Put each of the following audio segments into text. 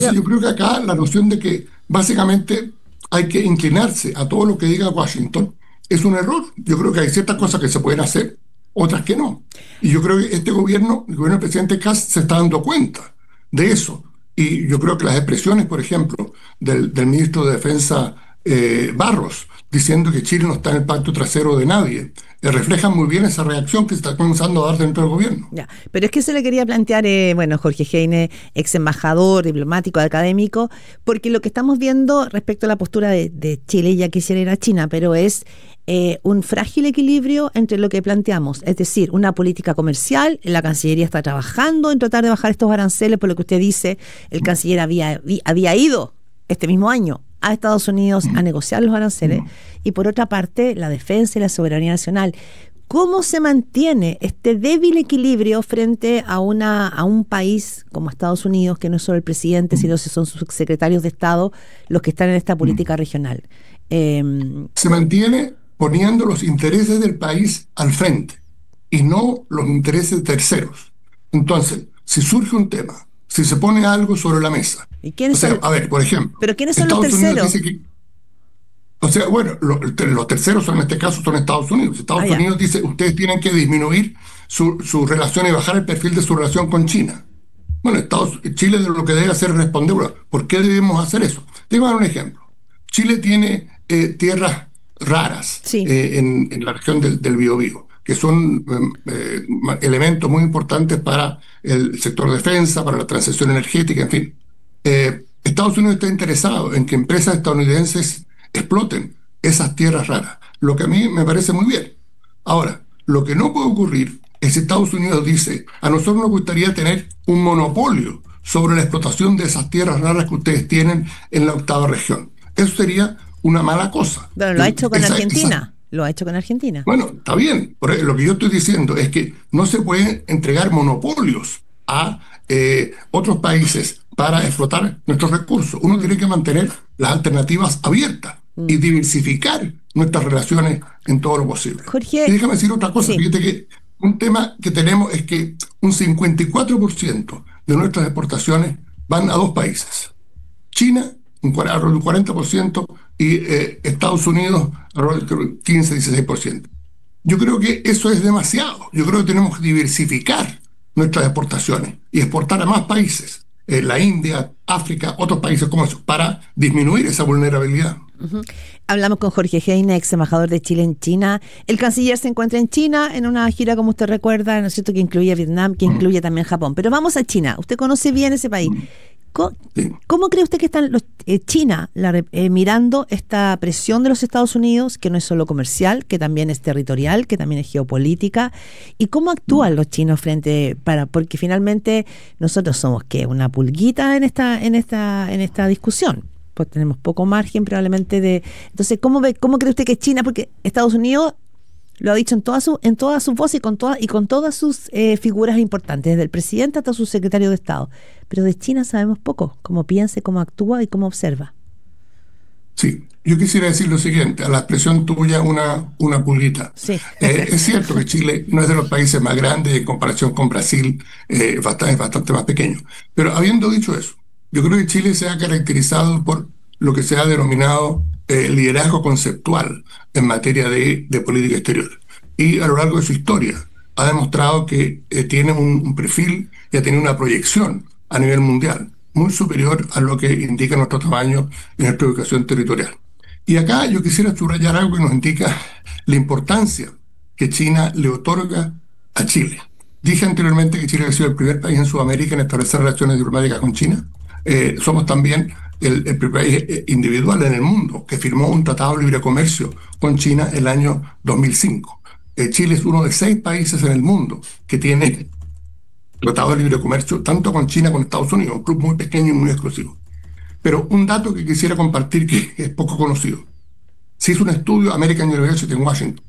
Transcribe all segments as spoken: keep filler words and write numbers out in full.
Sí, yo creo que acá la noción de que básicamente hay que inclinarse a todo lo que diga Washington es un error. Yo creo que hay ciertas cosas que se pueden hacer, otras que no. Y yo creo que este gobierno, el gobierno del presidente Kast, se está dando cuenta de eso. Y yo creo que las expresiones, por ejemplo, del, del ministro de Defensa eh, Barros, diciendo que Chile no está en el pacto trasero de nadie, eh, reflejan muy bien esa reacción que se está comenzando a dar dentro del gobierno. Ya, pero es que se le quería plantear, eh, bueno, Jorge Heine, ex embajador, diplomático, académico, porque lo que estamos viendo respecto a la postura de, de Chile, ya quisiera ir a China, pero es eh, un frágil equilibrio entre lo que planteamos, es decir, una política comercial. La Cancillería está trabajando en tratar de bajar estos aranceles, por lo que usted dice, el canciller había, había ido este mismo año a Estados Unidos a negociar los aranceles, y por otra parte, la defensa y la soberanía nacional. ¿Cómo se mantiene este débil equilibrio frente a una a un país como Estados Unidos, que no es solo el presidente, sino que son sus secretarios de Estado los que están en esta política regional? Eh, Se mantiene poniendo los intereses del país al frente y no los intereses de terceros. Entonces, si surge un tema, si se pone algo sobre la mesa, ¿y quiénes o sea, son? a ver, por ejemplo, ¿Pero quiénes son Estados los Unidos terceros? dice que, o sea, bueno, lo- los terceros en este caso son Estados Unidos. Estados Ah, ya. Unidos dice, ustedes tienen que disminuir su, su relación y bajar el perfil de su relación con China. Bueno, Estados, Chile lo que debe hacer es responder, bueno, ¿por qué debemos hacer eso? Te voy a dar un ejemplo. Chile tiene eh, tierras raras Sí. eh, en, en la región del, del Biobío, que son eh, eh, ma- elementos muy importantes para el sector defensa, para la transición energética, en fin. Eh, Estados Unidos está interesado en que empresas estadounidenses exploten esas tierras raras, lo que a mí me parece muy bien. Ahora, lo que no puede ocurrir es si Estados Unidos dice, a nosotros nos gustaría tener un monopolio sobre la explotación de esas tierras raras que ustedes tienen en la octava región. Eso sería una mala cosa. Bueno, lo ha hecho con Esa- Argentina. esa- Lo ha hecho con Argentina. bueno, está bien. Por lo que yo estoy diciendo es que no se pueden entregar monopolios a eh, otros países para explotar nuestros recursos. Uno tiene que mantener las alternativas abiertas y diversificar nuestras relaciones en todo lo posible. Jorge, Y déjame decir otra cosa. sí. Fíjate que un tema que tenemos es que un cincuenta y cuatro por ciento de nuestras exportaciones van a dos países. China, un cuar- alrededor del cuarenta por ciento, y eh, Estados Unidos, alrededor del quince a dieciséis por ciento. Yo creo que eso es demasiado. Yo creo que tenemos que diversificar nuestras exportaciones y exportar a más países, eh, la India, África, otros países como eso, para disminuir esa vulnerabilidad. Ujú. Hablamos con Jorge Heine, ex embajador de Chile en China. El canciller se encuentra en China en una gira, como usted recuerda, ¿no es cierto?, que incluye Vietnam, que incluye también Japón. Pero vamos a China. Usted conoce bien ese país. ¿Cómo, Sí. cómo cree usted que están los, eh, China la re- eh, mirando esta presión de los Estados Unidos, que no es solo comercial, que también es territorial, que también es geopolítica? ¿Y cómo actúan los chinos frente para porque finalmente nosotros somos que una pulguita en esta en esta en esta discusión? Pues tenemos poco margen probablemente de. Entonces, ¿cómo ve cómo cree usted que China, porque Estados Unidos lo ha dicho en toda su en toda su voz y con todas y con todas sus eh, figuras importantes, desde el presidente hasta su secretario de Estado, pero de China sabemos poco, cómo piensa, cómo actúa y cómo observa? Sí, yo quisiera decir lo siguiente, a la expresión tuya una, una pulguita. Sí. Eh, es cierto que Chile no es de los países más grandes en comparación con Brasil, eh, bastante, es bastante más pequeño. Pero habiendo dicho eso, yo creo que Chile se ha caracterizado por lo que se ha denominado eh, liderazgo conceptual en materia de, de política exterior. Y a lo largo de su historia ha demostrado que eh, tiene un, un perfil y ha tenido una proyección a nivel mundial muy superior a lo que indica nuestro tamaño y nuestra ubicación territorial. Y acá yo quisiera subrayar algo que nos indica la importancia que China le otorga a Chile. Dije anteriormente que Chile ha sido el primer país en Sudamérica en establecer relaciones diplomáticas con China. Eh, somos también el, el primer país eh, individual en el mundo que firmó un tratado de libre comercio con China el año dos mil cinco. Eh, Chile es uno de seis países en el mundo que tiene tratado de libre comercio tanto con China como con Estados Unidos, un club muy pequeño y muy exclusivo. Pero un dato que quisiera compartir que es poco conocido. Se hizo un estudio American University en Washington.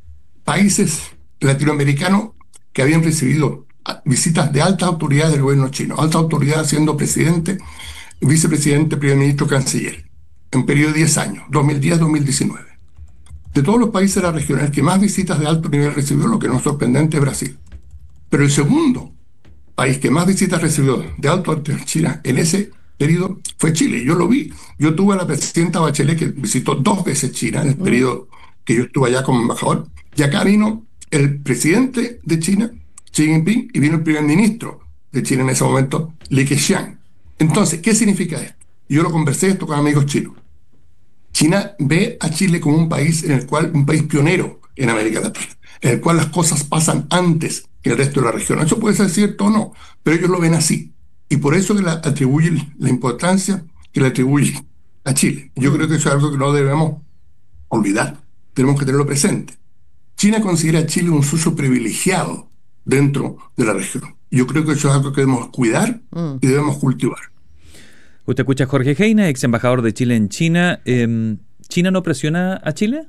Países latinoamericanos que habían recibido visitas de altas autoridades del gobierno chino, altas autoridades siendo presidente, vicepresidente, primer ministro, canciller, en un periodo de diez años, dos mil diez a dos mil diecinueve. De todos los países de la región, el que más visitas de alto nivel recibió, lo que no es sorprendente, es Brasil. Pero el segundo país que más visitas recibió de alto nivel, China, en ese periodo fue Chile. Yo lo vi. Yo tuve a la presidenta Bachelet que visitó dos veces China en el periodo que yo estuve allá como embajador. Y acá vino el presidente de China, Xi Jinping, y vino el primer ministro de China en ese momento, Li Keqiang. Entonces, ¿qué significa esto? Yo lo conversé esto con amigos chinos. China ve a Chile como un país en el cual, un país pionero en América Latina, en el cual las cosas pasan antes que el resto de la región. Eso puede ser cierto o no, pero ellos lo ven así. Y por eso que le atribuyen la importancia que le atribuye a Chile. Yo creo que eso es algo que no debemos olvidar. Tenemos que tenerlo presente. China considera a Chile un socio privilegiado dentro de la región. Yo creo que eso es algo que debemos cuidar y debemos cultivar. Usted escucha a Jorge Heine, ex embajador de Chile en China. Eh, ¿China no presiona a Chile?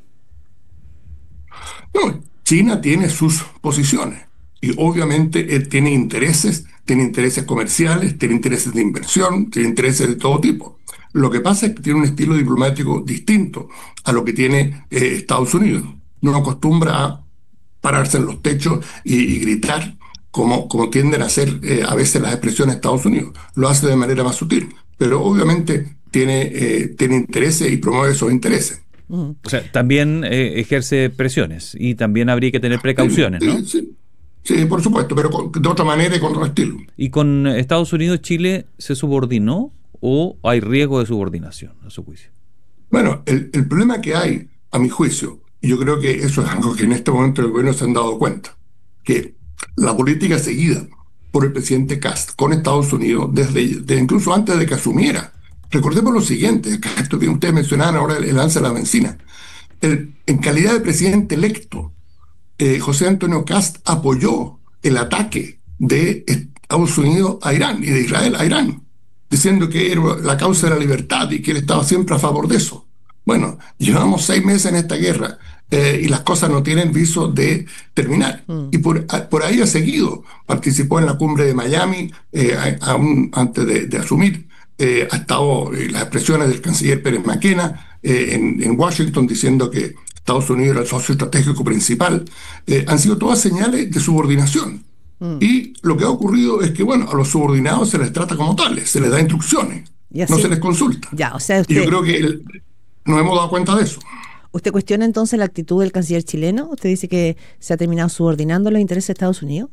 No, China tiene sus posiciones y obviamente él tiene intereses, tiene intereses comerciales, tiene intereses de inversión, tiene intereses de todo tipo. Lo que pasa es que tiene un estilo diplomático distinto a lo que tiene eh, Estados Unidos. No acostumbra a pararse en los techos y, y gritar como, como tienden a hacer eh, a veces las expresiones de Estados Unidos. Lo hace de manera más sutil, pero obviamente tiene, eh, tiene intereses y promueve esos intereses. O sea, también eh, ejerce presiones y también habría que tener precauciones, ¿no? Sí, sí, sí, por supuesto, pero con, de otra manera y con otro estilo. ¿Y con Estados Unidos Chile se subordinó o hay riesgo de subordinación, a su juicio? Bueno, el, el problema que hay, a mi juicio, y yo creo que eso es algo que en este momento el gobierno se han dado cuenta, que la política seguida por el presidente Kast con Estados Unidos, desde, desde incluso antes de que asumiera. Recordemos lo siguiente, esto que ustedes mencionaban ahora, el lance de la benzina. El, en calidad de presidente electo, eh, José Antonio Kast apoyó el ataque de Estados Unidos a Irán y de Israel a Irán, diciendo que era la causa de la libertad y que él estaba siempre a favor de eso. Bueno, llevamos seis meses en esta guerra eh, y las cosas no tienen viso de terminar. Mm. Y por, a, por ahí ha seguido. Participó en la cumbre de Miami, eh, aún antes de, de asumir. Eh, ha estado eh, las expresiones del canciller Pérez Maquena eh, en, en Washington diciendo que Estados Unidos era el socio estratégico principal. Eh, han sido todas señales de subordinación. Mm. Y lo que ha ocurrido es que, bueno, a los subordinados se les trata como tales, se les da instrucciones, no se les consulta. Ya, o sea, usted... Y yo creo que el, nos hemos dado cuenta de eso. ¿Usted cuestiona entonces la actitud del canciller chileno? ¿Usted dice que se ha terminado subordinando los intereses de Estados Unidos?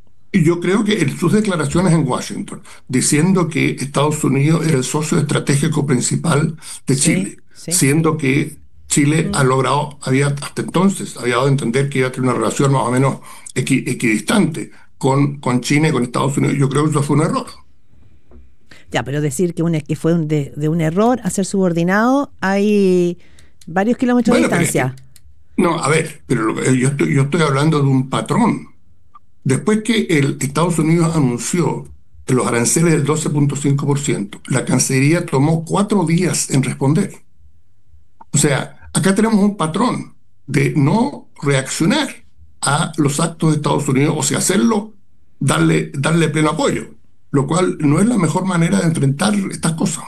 Y yo creo que en sus declaraciones en Washington, diciendo que Estados Unidos era el socio estratégico principal de Chile, sí, sí. siendo que Chile mm. ha logrado, había hasta entonces, había dado a entender que iba a tener una relación más o menos equi, equidistante con, con China y con Estados Unidos. Yo creo que eso fue un error. Ya, pero decir que, un, que fue un de, de un error a ser subordinado, hay varios kilómetros bueno, de distancia. Es que, no, a ver, pero lo, yo, estoy, yo estoy hablando de un patrón. Después que el Estados Unidos anunció los aranceles del doce punto cinco por ciento, la Cancillería tomó cuatro días en responder. O sea, acá tenemos un patrón de no reaccionar a los actos de Estados Unidos, o sea, hacerlo, darle, darle pleno apoyo, lo cual no es la mejor manera de enfrentar estas cosas.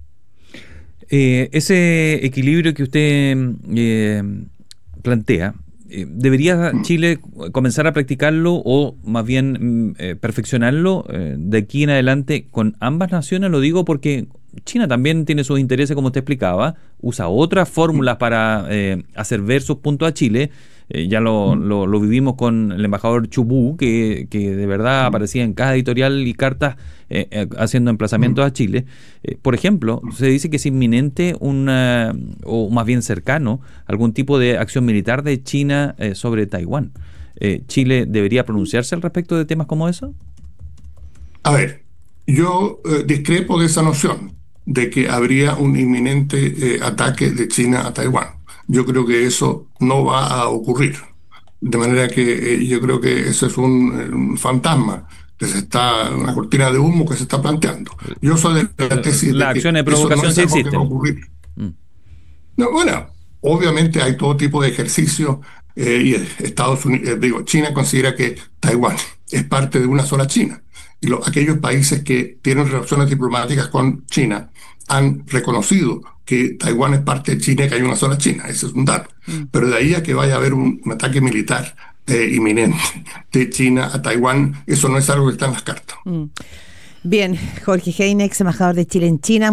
Eh, ese equilibrio que usted eh, plantea, ¿debería Chile comenzar a practicarlo o más bien eh, perfeccionarlo eh, de aquí en adelante con ambas naciones? Lo digo porque China también tiene sus intereses, como usted explicaba, usa otras fórmulas para eh, hacer ver sus puntos a Chile. Eh, ya lo, lo, lo vivimos con el embajador Chu Bu, que, que de verdad aparecía en cada editorial y cartas eh, eh, haciendo emplazamientos a Chile. Eh, por ejemplo, se dice que es inminente una, o más bien cercano, algún tipo de acción militar de China eh, sobre Taiwán. Eh, ¿Chile debería pronunciarse al respecto de temas como eso? A ver, yo eh, discrepo de esa noción de que habría un inminente eh, ataque de China a Taiwán. Yo creo que eso no va a ocurrir. De manera que eh, yo creo que ese es un, un fantasma, que se está, una cortina de humo que se está planteando. Yo soy de la tesis la de acción que de provocación eso no es sí algo que va a ocurrir. Mm. No, bueno, obviamente hay todo tipo de ejercicios eh, y Estados Unidos, eh, digo, China considera que Taiwán es parte de una sola China. Y lo, aquellos países que tienen relaciones diplomáticas con China han reconocido que Taiwán es parte de China y que hay una sola China. Ese es un dato. Mm. Pero de ahí a que vaya a haber un, un ataque militar eh, inminente de China a Taiwán, eso no es algo que está en las cartas. Mm. Bien, Jorge Heine, ex embajador de Chile en China.